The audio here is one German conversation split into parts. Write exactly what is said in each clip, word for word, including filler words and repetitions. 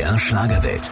R Schlagerwelt.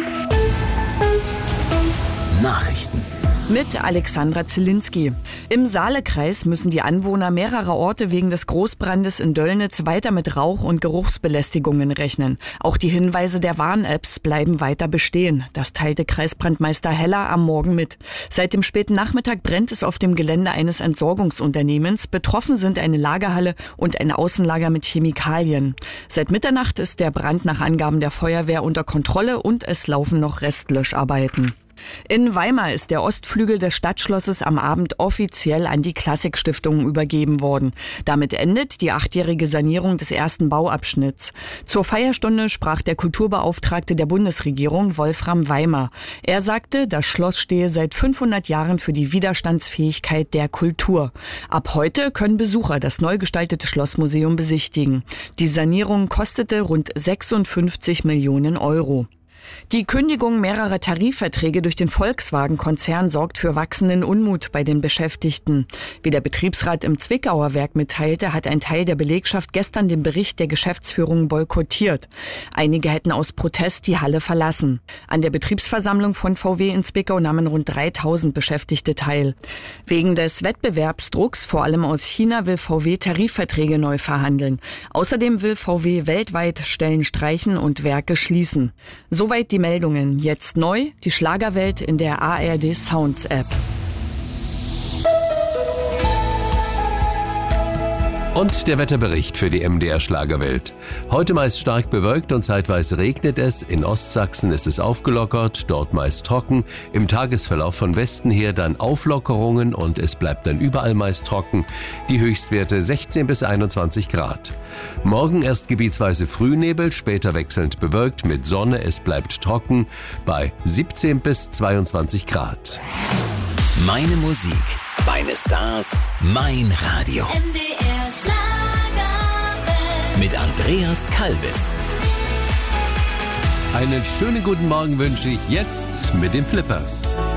Nachrichten. Mit Alexandra Zielinski. Im Saalekreis müssen die Anwohner mehrerer Orte wegen des Großbrandes in Döllnitz weiter mit Rauch- und Geruchsbelästigungen rechnen. Auch die Hinweise der Warn-Apps bleiben weiter bestehen. Das teilte Kreisbrandmeister Heller am Morgen mit. Seit dem späten Nachmittag brennt es auf dem Gelände eines Entsorgungsunternehmens. Betroffen sind eine Lagerhalle und ein Außenlager mit Chemikalien. Seit Mitternacht ist der Brand nach Angaben der Feuerwehr unter Kontrolle und es laufen noch Restlöscharbeiten. In Weimar ist der Ostflügel des Stadtschlosses am Abend offiziell an die Klassik-Stiftung übergeben worden. Damit endet die achtjährige Sanierung des ersten Bauabschnitts. Zur Feierstunde sprach der Kulturbeauftragte der Bundesregierung, Wolfram Weimar. Er sagte, das Schloss stehe seit fünfhundert Jahren für die Widerstandsfähigkeit der Kultur. Ab heute können Besucher das neu gestaltete Schlossmuseum besichtigen. Die Sanierung kostete rund sechsundfünfzig Millionen Euro. Die Kündigung mehrerer Tarifverträge durch den Volkswagen-Konzern sorgt für wachsenden Unmut bei den Beschäftigten. Wie der Betriebsrat im Zwickauer Werk mitteilte, hat ein Teil der Belegschaft gestern den Bericht der Geschäftsführung boykottiert. Einige hätten aus Protest die Halle verlassen. An der Betriebsversammlung von V W in Zwickau nahmen rund dreitausend Beschäftigte teil. Wegen des Wettbewerbsdrucks, vor allem aus China, will V W Tarifverträge neu verhandeln. Außerdem will V W weltweit Stellen streichen und Werke schließen. Soweit die Meldungen. Jetzt neu, die Schlagerwelt in der A R D Sounds App. Und der Wetterbericht für die M D R Schlagerwelt. Heute meist stark bewölkt und zeitweise regnet es. In Ostsachsen ist es aufgelockert, dort meist trocken. Im Tagesverlauf von Westen her dann Auflockerungen und es bleibt dann überall meist trocken. Die Höchstwerte sechzehn bis einundzwanzig Grad. Morgen erst gebietsweise Frühnebel, später wechselnd bewölkt mit Sonne. Es bleibt trocken bei siebzehn bis zweiundzwanzig Grad. Meine Musik, meine Stars, mein Radio. M D R Schlagerwelt. Mit Andreas Kalbitz. Einen schönen guten Morgen wünsche ich jetzt mit den Flippers.